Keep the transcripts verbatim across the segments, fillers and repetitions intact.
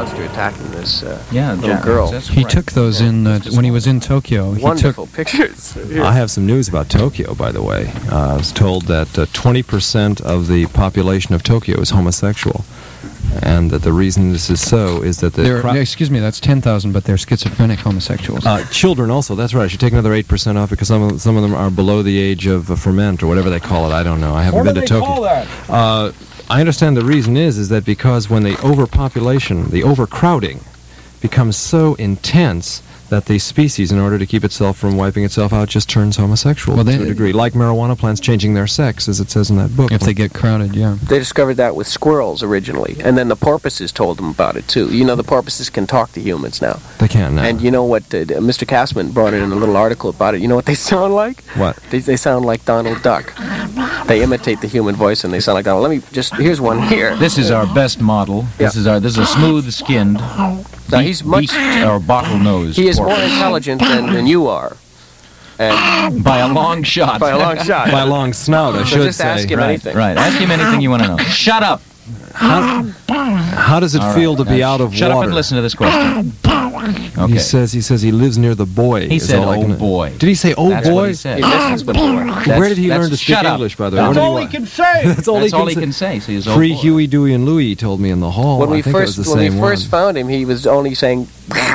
monster attacking this uh, yeah, little yeah, girl. that's He right. took those in uh, when he was in Tokyo. He Wonderful took pictures. Here. I have some news about Tokyo, by the way. Uh, I was told that uh, twenty percent of the population of Tokyo is homosexual. And that the reason this is so is that the... They're, cro- excuse me, that's ten thousand, but they're schizophrenic homosexuals. Uh, children also, that's right. I should take another eight percent off because some of, some of them are below the age of uh, ferment or whatever they call it. I don't know. I haven't What been do to they Tokyo. call that? Uh, I understand the reason is is that because when the overpopulation, the overcrowding becomes so intense that the species, in order to keep itself from wiping itself out, just turns homosexual Well, they- to a degree. Like marijuana plants changing their sex, as it says in that book. If they get crowded, yeah. They discovered that with squirrels originally, and then the porpoises told them about it too. You know, the porpoises can talk to humans now. They can't now. And you know what? Uh, Mister Castman brought it in a little article about it. You know what they sound like? What? They, they sound like Donald Duck. They imitate the human voice, and they sound like Donald. Let me just. Here's one here. This is our best model. This Yeah. is our. This is a smooth-skinned, Now, he's much. beaked or bottle-nosed. He is more porpoise. intelligent than, than you are, and by a long shot. by a long shot. By a long snout, I So should just say. ask him right, anything. right. Ask him anything you want to know. Shut up. How, how does it All feel right, to be now out of shut water? up and listen to this question. Okay. He says he says he lives near the buoy. He is said, all I "Oh can- boy." Did he say, oh That's boy? what he said. He listens before. Where did he That's- learn to speak shut up. English, by the way? That's Where did all he he wa- can say. That's all That's he all can he say. can say. So he's oh Free boy. Huey, Dewey, and Louie told me in the hall. When we I think first it was the when we same first one. found him, he was only saying,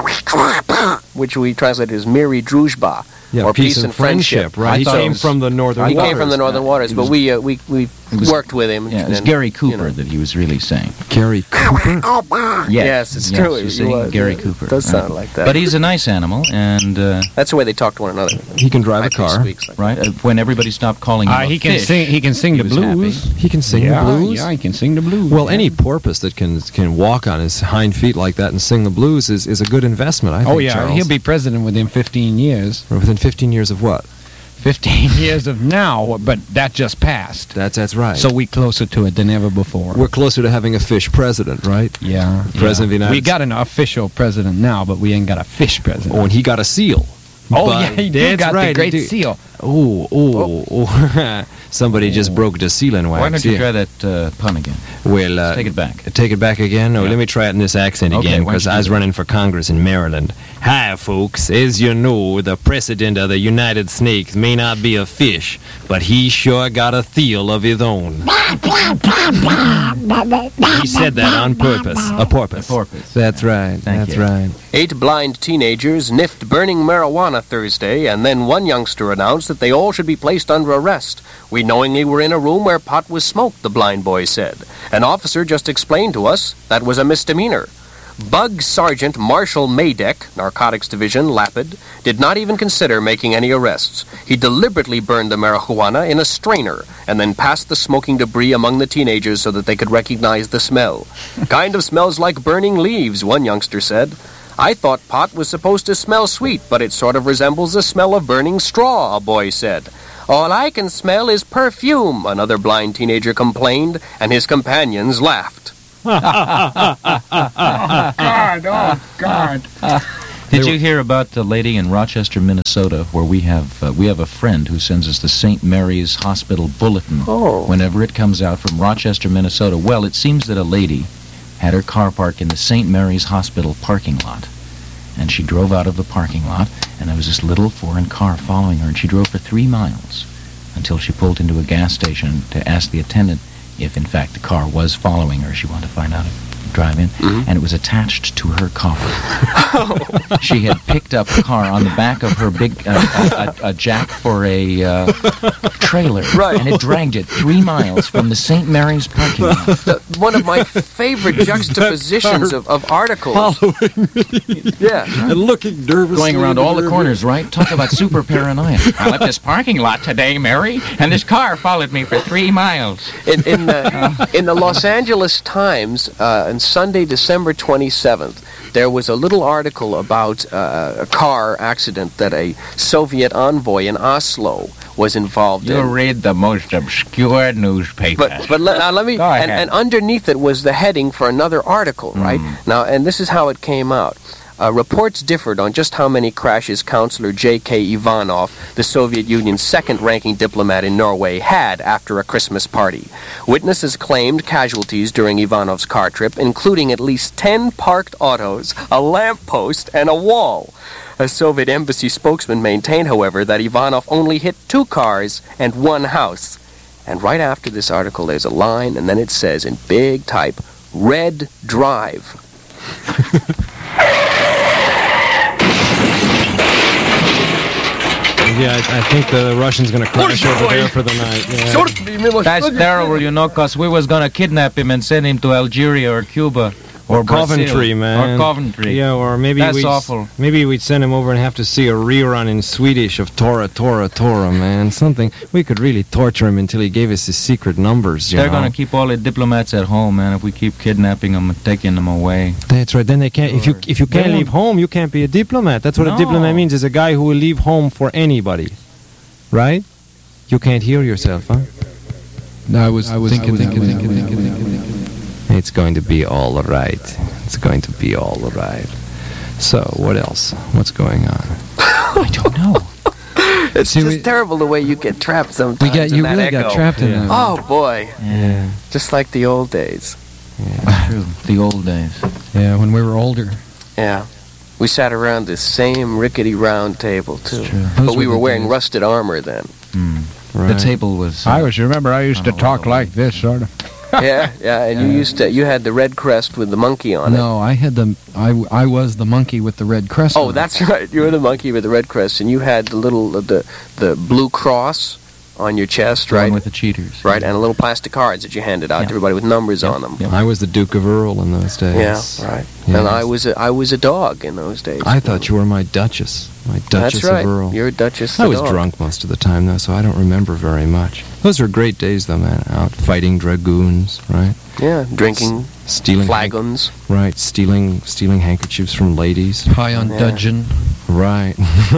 which we translated as Miri Druzhba, Yeah, or peace, and friendship. Right. I He thought came it was- from the northern He waters. came from the northern waters, It but was- we uh, we we was- worked with him. Yeah, it's and, Gary you Cooper know. that he was really saying. Gary Cooper. Yes, Yes, it's yes, true. you He see, was, Gary yeah. Cooper. It does right. sound like that. But he's a nice animal, and uh, That's the way they talk to one another. He can drive a Actually car. squeaks like right uh, when everybody stopped calling him Uh, a he can fish, sing. He can sing he the was blues. happy. He can sing yeah, the blues. yeah, he can sing the blues. Well, yeah. any porpoise that can can walk on his hind feet like that and sing the blues is, is a good investment, I think, Oh yeah, Charles. he'll be president within fifteen years. Within fifteen years of what? Fifteen years of now, but that just passed. That's that's right. So we closer to it than ever before. we're closer to having a fish president, right? yeah, President of the United We got an official president now, but we ain't got a fish president. Oh, and he got a seal. Oh, But- yeah, he did. That's Got right, the great he did. seal. Oh, oh, oh. Somebody just broke the ceiling wax. Why don't you yeah. try that uh, pun again? Well, uh, Take it back. Take it back again? No, Yeah. let me try it in this accent Okay, again, why don't because you I do was that? running for Congress in Maryland. Hi, folks. As you know, the president of the United Snakes may not be a fish, but he sure got a seal of his own. He said that on purpose. A porpoise. A porpoise. That's right. Thank That's you. right. Eight blind teenagers niffed burning marijuana Thursday, and then one youngster announced that they all should be placed under arrest. We knowingly were in a room where pot was smoked, the blind boy said. An officer just explained to us that was a misdemeanor. Bug Sergeant Marshall Maydeck, Narcotics Division, Lapid, did not even consider making any arrests. He deliberately burned the marijuana in a strainer and then passed the smoking debris among the teenagers so that they could recognize the smell. Kind of smells like burning leaves, one youngster said. I thought pot was supposed to smell sweet, but it sort of resembles the smell of burning straw, a boy said. All I can smell is perfume, another blind teenager complained, and his companions laughed. God, oh, God. Did you hear about the lady in Rochester, Minnesota, where we have uh, we have a friend who sends us the Saint Mary's Hospital Bulletin Oh. whenever it comes out from Rochester, Minnesota? Well, it seems that a lady had her car parked in the Saint Mary's Hospital parking lot, and she drove out of the parking lot, and there was this little foreign car following her, and she drove for three miles until she pulled into a gas station to ask the attendant if, in fact, the car was following her. She wanted to find out if drive in, Mm-hmm. and it was attached to her car. She had picked up a car on the back of her big uh, a, a, a jack for a uh, trailer, Right. and it dragged it three miles from the Saint Mary's parking lot. The, one of my favorite juxtapositions of, of articles. Yeah. And looking nervously. Going around in all the rear corners, right? Talk about super paranoia. I left this parking lot today, Mary, and this car followed me for three miles. In, in, the, in the Los Angeles Times, uh, on Sunday, December twenty-seventh, there was a little article about uh, a car accident that a Soviet envoy in Oslo was involved You in. read the most obscure newspaper. But but let, uh, let me Go ahead. and, and underneath it was the heading for another article, right? Now, and this is how it came out. Uh, reports differed on just how many crashes Counselor J K Ivanov, the Soviet Union's second-ranking diplomat in Norway, had after a Christmas party. Witnesses claimed casualties during Ivanov's car trip, including at least ten parked autos, a lamppost, and a wall. A Soviet embassy spokesman maintained, however, that Ivanov only hit two cars and one house. And right after this article, there's a line, and then it says in big type, Red Drive. Yeah, I, I think the Russian's going to crash over there for the night. Yeah. That's terrible, you know, because we was going to kidnap him and send him to Algeria or Cuba. Or, Or Coventry, Brazil, man. Or Coventry. Yeah, or maybe That's we'd, awful. Maybe we'd send him over and have to see a rerun in Swedish of Tora, Tora, Tora, man. Something. We could really torture him until he gave us his secret numbers, you They're know. going to keep all the diplomats at home, man, if we keep kidnapping them and taking them away. That's right. Then they can't. If you if you They can't won't- leave home, you can't be a diplomat. That's what a No. diplomat means. Is a guy who will leave home for anybody, right? You can't hear yourself, huh? No, I was, I was thinking, thinking, thinking, thinking, thinking. It's going to be all right. It's going to be all right. So, what else? What's going on? I don't know. It's See, just we- terrible the way you get trapped sometimes We got in you that really echo. got trapped in Yeah. that. Oh, boy. Yeah, Just like the old days. true. The old days. Yeah, when we were older. Yeah. We sat around this same rickety round table, too. true. But Those we were were the wearing days. rusted armor then. Hmm. Right. The table was... uh, I was, remember, I used to Oh, talk well, like this, sort of. Yeah, yeah, and you used to, you had the red crest with the monkey on it. No, I had the, I, I was the monkey with the red crest. Oh, on it. that's right. You were the monkey with the red crest, and you had the little, uh, the, the blue cross on your chest, the one right? with the cheaters. Right, and little plastic cards that you handed out Yeah. to everybody with numbers Yep, on them. yep. I was the Duke of Earl in those days. Yeah, right. Yes. And I was a, I was a dog in those days. I thought you were my Duchess. My Duchess That's right. of Earl. You're a Duchess. I the was dog. drunk most of the time, though, so I don't remember very much. Those were great days, though, man. Out fighting dragoons, right? Yeah, drinking Stealing, flagons. right? Stealing, stealing handkerchiefs from ladies, High on Yeah. dudgeon. right?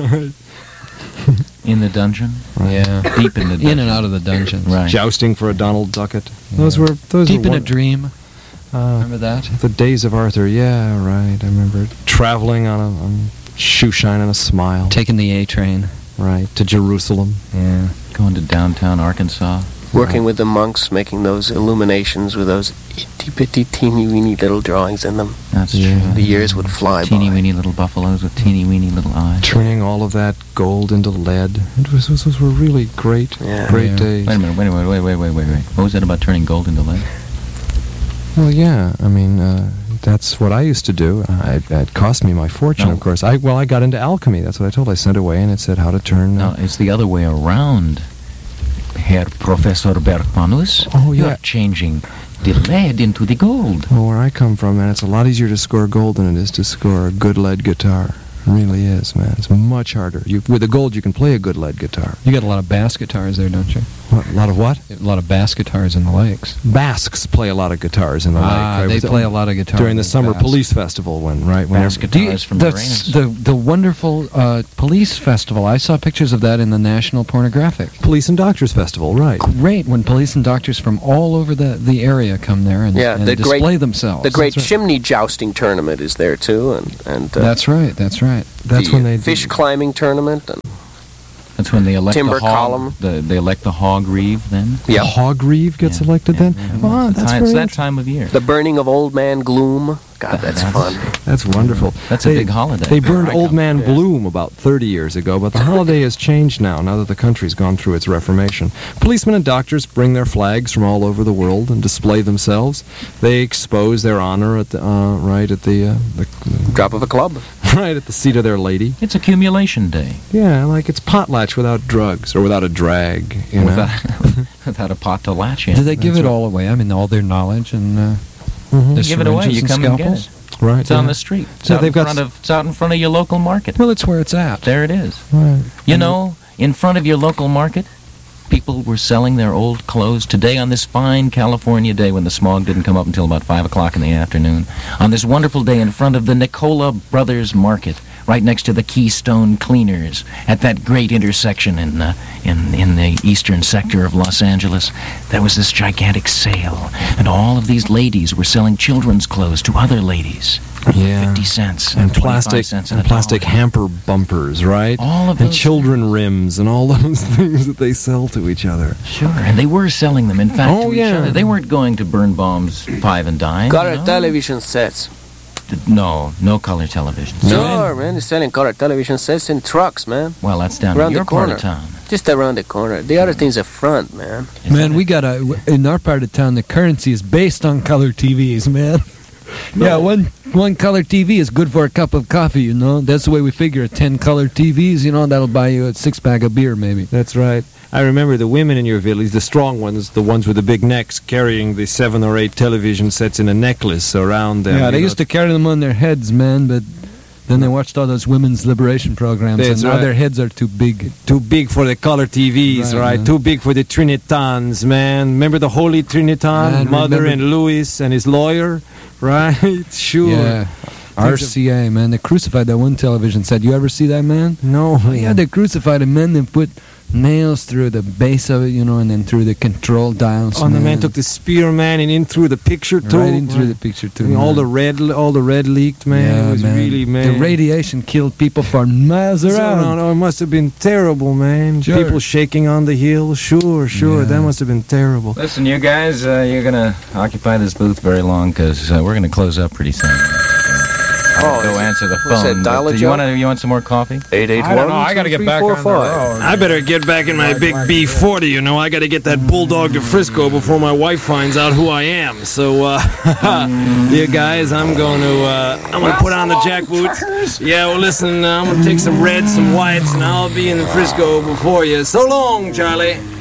In the dungeon? Yeah. Deep in the dungeon. In and out of the dungeons. Right. Jousting for a Donald Ducat. Those were those Deep were in a one- dream. uh, Remember that? the days of Arthur. Yeah, right. I remember traveling on a on shoe shine and a smile. Taking the A train. Right to Jerusalem. Yeah. Going to downtown Arkansas. Working with the monks, making those illuminations with those itty bitty teeny weeny little drawings in them. That's Yeah. true. The years would fly Teeny by. weeny little buffaloes with teeny weeny little eyes. Turning all of that gold into lead. It was those those were really great, Yeah. great Yeah. days. Wait a minute, wait a minute, wait, wait, wait, wait, wait. What was that about turning gold into lead? Well, yeah. I mean, uh, that's what I used to do. I, it cost me my fortune, No. of course. I well, I got into alchemy. That's what I told. I sent away, and it said how to turn. No, Uh, it's the other way around, Herr Professor Bergmanus. Oh, yeah. You're changing the lead into the gold. well, where I come from, man, it's a lot easier to score gold than it is to score a good lead guitar. It really is, man. It's much harder. You, with the gold, you can play a good lead guitar. You got a lot of bass guitars there, don't you? What, a lot of what? A lot of bass guitars in the lakes. Basques play a lot of guitars in the lake. Ah, right? they With the- play a lot of guitars. during the with summer Basque. police festival when right when Bass every- Do you- guitars from that's Uranus. the the wonderful uh, police festival. I saw pictures of that in the National Pornographic. police and doctors festival, right? Great when police and doctors from all over the, the area come there and, Yeah, and the display great- themselves. The great That's right. chimney jousting tournament is there too, and and uh, That's right. That's right. That's the when they fish climbing tournament. And That's when they elect Timber the hog. column. The, they elect the hog reeve then. yeah, The hog reeve gets Yeah, elected yeah, then. yeah. Wow, it's, that's it's very that int- time of year. the burning of Old Man Gloom. God, that's That's- fun. That's wonderful. That's a They- big holiday. They burned Where I Old come Man from. Bloom about thirty years ago, but the holiday has changed now, now that the country's gone through its reformation. Policemen and doctors bring their flags from all over the world and display themselves. They expose their honor at the, uh, right at the, uh, the Drop of a club. right at the seat of their lady. It's accumulation day. Yeah, like it's potlatch without drugs or without a drag, you know. Without, without a pot to latch in. Do they give That's it right. all away? I mean, all their knowledge and uh, Mhm. the Give it away. syringes You and come and get scalpels? it. Right. It's on yeah. the street. It's So out they've in got front s- of. It's out in front of your local market. Well, it's where it's at. There it is. Right. You know, in front of your local market, people were selling their old clothes today on this fine California day when the smog didn't come up until about five o'clock in the afternoon. On this wonderful day in front of the Nicola Brothers Market, right next to the Keystone Cleaners, at that great intersection in uh, in in the eastern sector of Los Angeles. There was this gigantic sale, and all of these ladies were selling children's clothes to other ladies. Yeah. Fifty cents And twenty-five plastic cents and a plastic dollar. hamper bumpers, right? All of and those children rims and all those things that they sell to each other. Sure, and they were selling them. In fact, Oh, to each yeah. other. They weren't going to Birnbaum's Five and Dime. Color no? television sets. No, no color television. Sure, man. They're selling color television sets in trucks, man. Well, that's down Around in the your part of corner. town. Just around the corner. The other thing's a front, man. Is Man, that we it? got a in our part of town. The currency is based on color T Vs, man. Yeah, one one color T V is good for a cup of coffee. You know, that's the way we figure it. Ten color T Vs, you know, that'll buy you a six pack of beer, maybe. That's right. I remember the women in your village, the strong ones, the ones with the big necks, carrying the seven or eight television sets in a necklace around them. Yeah, they you used to carry them on their heads, man, but then they watched all those women's liberation programs, That's and now right. their heads are too big. Too big for the color T Vs, Right, right? man. Too big for the Trinitans, man. Remember the Holy Trinitan, Man, Mother remember- and Louis and his lawyer, right? Sure. Yeah. R C A, man. They crucified that one television set. You ever see that, man? No. Oh, yeah, they crucified him, man. They put nails through the base of it, you know, and then through the control dials. Oh, and the man took the spear, man, and in through the picture too. right in through the picture, too. I mean, all man. the red, all the red leaked, man. Yeah, it was man. really, man. The radiation killed people for miles So, around. no, no, it must have been terrible, man. Sure. People shaking on the hill. Sure, sure. Yeah. That must have been terrible. Listen, you guys, uh, you're going to occupy this booth very long because uh, we're going to close up pretty soon. Oh, Go is it- answer the what's phone. that, dial but it, do you Joe? want to? You want some more coffee? eight eight I don't know. I got to get back on the road. I better get back in my big B forty, you know. I got to get that bulldog to Frisco before my wife finds out who I am. So, uh, you guys, I'm going to, uh, I'm going to put on the jackboots. Yeah, well, listen, uh, I'm going to take some reds, some whites, and I'll be in Frisco before you. So long, Charlie.